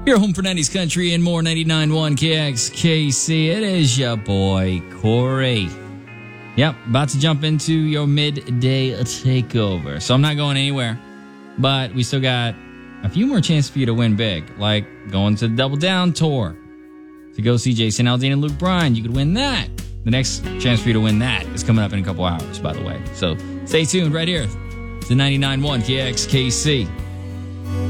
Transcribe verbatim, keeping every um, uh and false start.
Your home for nineties country and more, ninety-nine point one K X K C. It is your boy, Corey. Yep, about to jump into your midday takeover. So I'm not going anywhere, but we still got a few more chances for you to win big, like going to the Double Down Tour to go see Jason Aldean and Luke Bryan. You could win that. The next chance for you to win that is coming up in a couple hours, by the way. So stay tuned right here to ninety-nine point one K X K C.